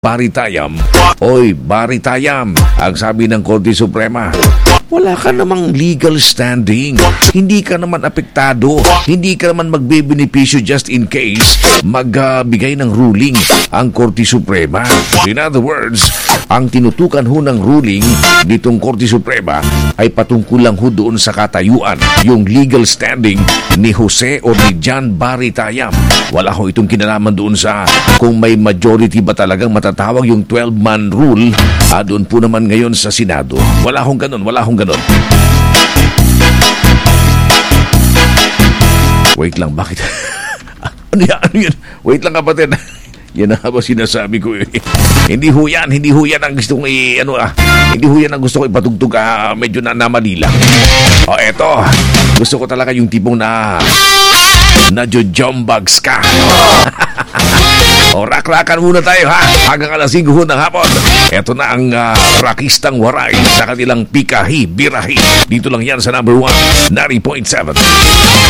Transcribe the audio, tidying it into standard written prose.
Baritayam. Oy, Baritayam, ang sabi ng Korte Suprema, wala ka namang legal standing. Hindi ka naman apektado. Hindi ka naman magbebenepisyo just in case magbigay ng ruling ang Korte Suprema. In other words, ang tinutukan ho ng ruling ditong Korte Suprema ay patungkol lang ho doon sa katayuan, yung legal standing ni Jose o ni John Baritayam. Wala ho itong kinalaman doon sa kung may majority ba talagang matatawag yung 12-man rule doon po naman ngayon sa Senado. Wala hong ganun. Wait lang, bakit? Ano yan? Wait lang, kapatid. Yan na ba sinasabi ko eh. Hindi ho yan ang gusto kong hindi ho yan ang gusto ko ipatugtog medyo na namalila. O eto, gusto ko talaga yung tipong na-jombags ka. O raklakan muna tayo ha, hanggang alas 5 ng hapon. Eto na ang rakistang waray sa kanilang pikahi, birahi. Dito lang yan sa number 1, 90.7.